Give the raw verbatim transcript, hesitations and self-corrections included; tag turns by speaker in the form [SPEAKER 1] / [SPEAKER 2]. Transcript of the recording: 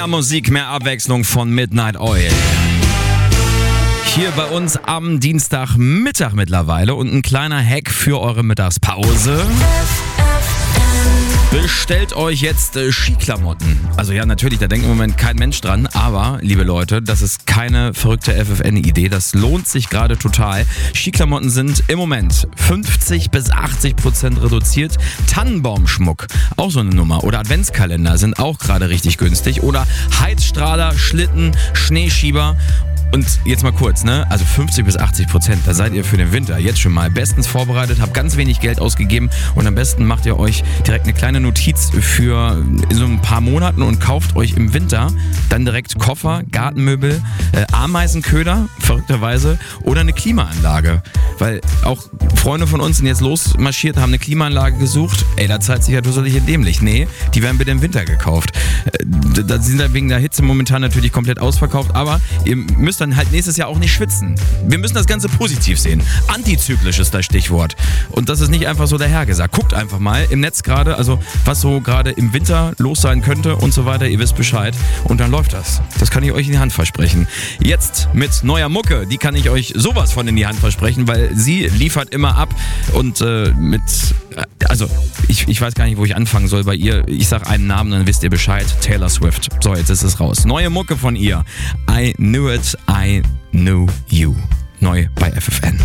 [SPEAKER 1] Mehr Musik, mehr Abwechslung von Midnight Oil. Hier bei uns am Dienstagmittag mittlerweile und ein kleiner Hack für eure Mittagspause. Bestellt euch jetzt äh, Skiklamotten. Also ja, natürlich, da denkt im Moment kein Mensch dran. Aber, liebe Leute, das ist keine verrückte F F N-Idee. Das lohnt sich gerade total. Skiklamotten sind im Moment fünfzig bis achtzig Prozent reduziert. Tannenbaumschmuck, auch so eine Nummer. Oder Adventskalender sind auch gerade richtig günstig. Oder Heizstrahler, Schlitten, Schneeschieber. Und jetzt mal kurz, ne? Also fünfzig bis achtzig Prozent, da seid ihr für den Winter jetzt schon mal bestens vorbereitet, habt ganz wenig Geld ausgegeben und am besten macht ihr euch direkt eine kleine Notiz für so ein paar Monaten und kauft euch im Winter dann direkt Koffer, Gartenmöbel, äh, Ameisenköder, verrückterweise, oder eine Klimaanlage. Weil auch Freunde von uns sind jetzt losmarschiert, haben eine Klimaanlage gesucht. Ey, da zahlt sich ja dusselig dämlich. Nee, die werden bitte im Winter gekauft. Äh, da sind dann wegen der Hitze momentan natürlich komplett ausverkauft, aber ihr müsst dann halt nächstes Jahr auch nicht schwitzen. Wir müssen das Ganze positiv sehen. Antizyklisch ist das Stichwort. Und das ist nicht einfach so dahergesagt. Guckt einfach mal im Netz gerade, also was so gerade im Winter los sein könnte und so weiter. Ihr wisst Bescheid. Und dann läuft das. Das kann ich euch in die Hand versprechen. Jetzt mit neuer Mucke, die kann ich euch sowas von in die Hand versprechen, weil sie liefert immer ab und äh, mit, also ich, ich weiß gar nicht, wo ich anfangen soll bei ihr. Ich sag einen Namen, dann wisst ihr Bescheid. Taylor Swift. So, jetzt ist es raus. Neue Mucke von ihr. I knew it, I knew you. Neu bei F F N.